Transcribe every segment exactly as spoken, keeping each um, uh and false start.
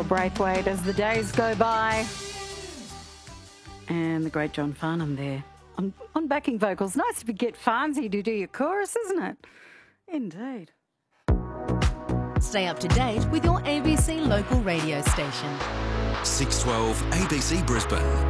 Mel Braithwaite as the days go by. And the great John Farnham there on, on backing vocals. Nice to get Farnsey to do your chorus, isn't it? Indeed. Stay up to date with your A B C local radio station. six twelve A B C Brisbane.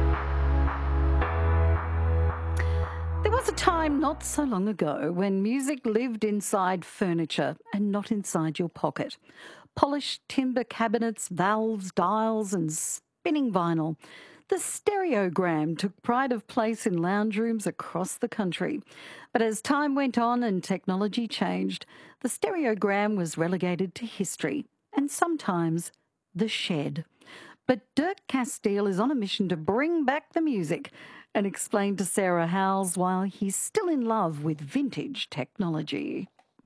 There was a time not so long ago when music lived inside furniture and not inside your pocket. Polished timber cabinets, valves, dials and spinning vinyl. The stereogram took pride of place in lounge rooms across the country. But as time went on and technology changed, the stereogram was relegated to history and sometimes the shed. But Dirk Castile is on a mission to bring back the music and explain to Sarah Howells why he's still in love with vintage technology.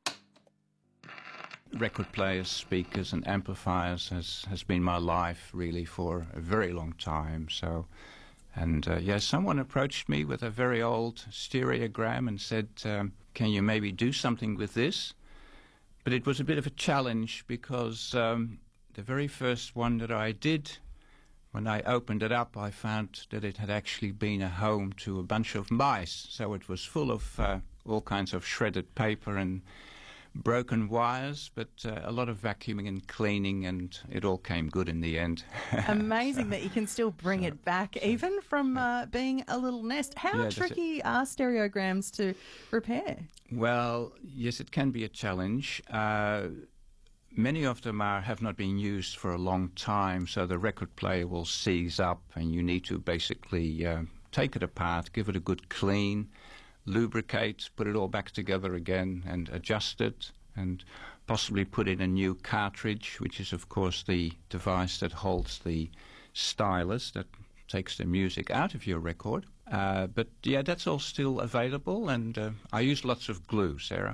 Record players, speakers and amplifiers has, has been my life really for a very long time. So, and uh, yeah, someone approached me with a very old stereogram and said, um, can you maybe do something with this? But it was a bit of a challenge because um, the very first one that I did, when I opened it up, I found that it had actually been a home to a bunch of mice. So it was full of uh, all kinds of shredded paper and broken wires, but uh, a lot of vacuuming and cleaning, and it all came good in the end. Amazing so, that you can still bring so, it back, so, even from uh, being a little nest. How yeah, tricky are stereograms to repair? Well, yes, it can be a challenge. Uh, many of them are, have not been used for a long time, so the record player will seize up, and you need to basically uh, take it apart, give it a good clean, lubricate, put it all back together again and adjust it, and possibly put in a new cartridge, which is of course the device that holds the stylus that takes the music out of your record. Uh, but yeah, that's all still available, and uh, I use lots of glue, Sarah.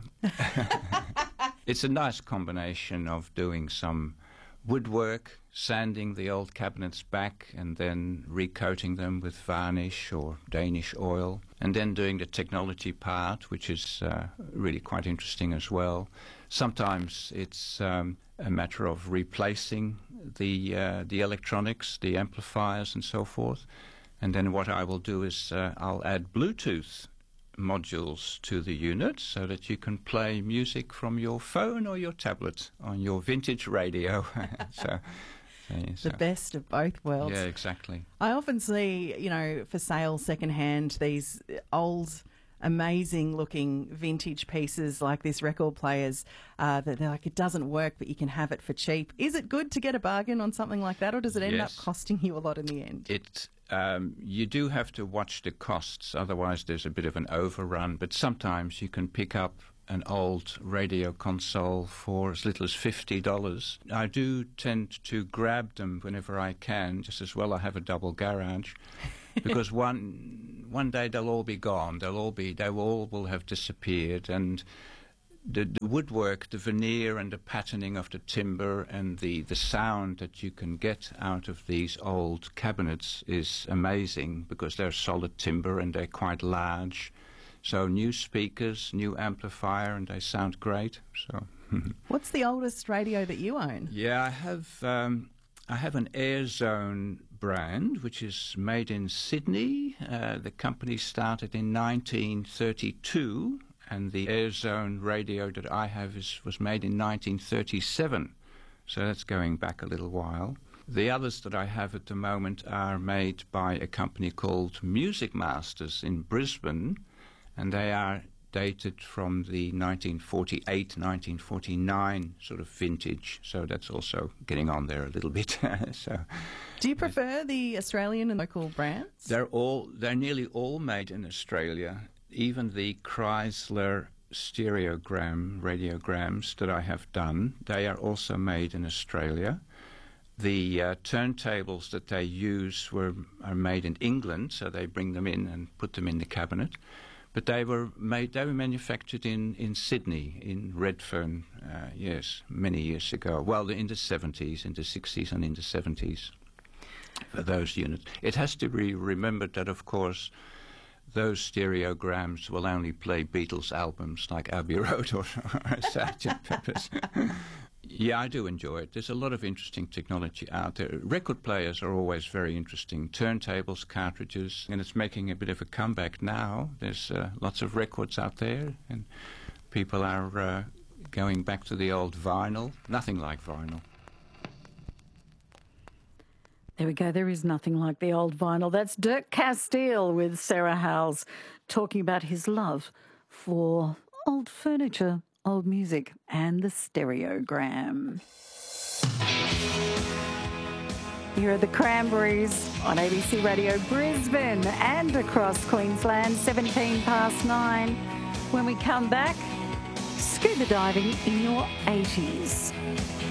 It's a nice combination of doing some woodwork, sanding the old cabinets back and then recoating them with varnish or Danish oil, and then doing the technology part, which is uh, really quite interesting as well. Sometimes it's um, a matter of replacing the uh, the electronics, the amplifiers and so forth. And then what I will do is uh, I'll add Bluetooth modules to the unit so that you can play music from your phone or your tablet on your vintage radio. so, so, so The best of both worlds. Yeah, exactly. I often see, you know, for sale secondhand, these old, amazing-looking vintage pieces like this record players uh, that they're like, it doesn't work, but you can have it for cheap. Is it good to get a bargain on something like that, or does it end Yes. up costing you a lot in the end? It um, you do have to watch the costs, otherwise there's a bit of an overrun. But sometimes you can pick up an old radio console for as little as fifty dollars. I do tend to grab them whenever I can, just as well I have a double garage, because one one day they'll all be gone. They'll all be they all will have disappeared, and the, the woodwork, the veneer and the patterning of the timber and the, the sound that you can get out of these old cabinets is amazing, because they're solid timber and they're quite large. So new speakers, new amplifier, and they sound great. So, What's the oldest radio that you own? yeah, I have um, I have an AirZone brand, which is made in Sydney. Uh, the company started in nineteen thirty-two, and the AirZone radio that I have is was made in nineteen thirty-seven. So that's going back a little while. The others that I have at the moment are made by a company called Music Masters in Brisbane, and they are dated from the nineteen forty-eight, nineteen forty-nine sort of vintage. So that's also getting on there a little bit. so, Do you prefer the Australian and local brands? they're all they're nearly all made in Australia. Even the Chrysler stereogram radiograms that I have done, they are also made in Australia. The uh, turntables that they use were are made in England, so they bring them in and put them in the cabinet. But they were made, they were manufactured in, in Sydney, in Redfern, uh, yes, many years ago. Well, in the seventies, in the sixties and in the seventies, for those units. It has to be remembered that, of course, those stereograms will only play Beatles albums like Abbey Road or, or Sergeant Pepper's. Yeah, I do enjoy it. There's a lot of interesting technology out there. Record players are always very interesting. Turntables, cartridges, and it's making a bit of a comeback now. There's uh, lots of records out there, and people are uh, going back to the old vinyl. Nothing like vinyl. There we go. There is nothing like the old vinyl. That's Dirk Castile with Sarah Howells talking about his love for old furniture, old music, and the stereogram. Here are the Cranberries on A B C Radio Brisbane and across Queensland, seventeen past nine. When we come back, scuba diving in your eighties.